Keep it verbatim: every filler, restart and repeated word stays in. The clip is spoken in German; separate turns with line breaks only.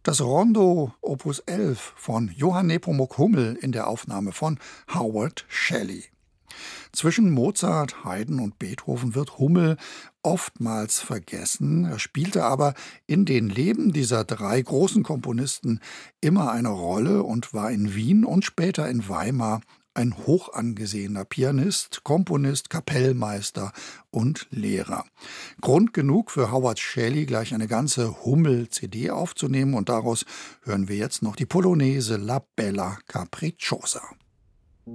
Das Rondo Opus elf von Johann Nepomuk Hummel in der Aufnahme von Howard Shelley. Zwischen Mozart, Haydn und Beethoven wird Hummel oftmals vergessen. Er spielte aber in den Leben dieser drei großen Komponisten immer eine Rolle und war in Wien und später in Weimar ein hoch angesehener Pianist, Komponist, Kapellmeister und Lehrer. Grund genug für Howard Shelley, gleich eine ganze Hummel-C D aufzunehmen, und daraus hören wir jetzt noch die Polonaise La Bella Capricciosa.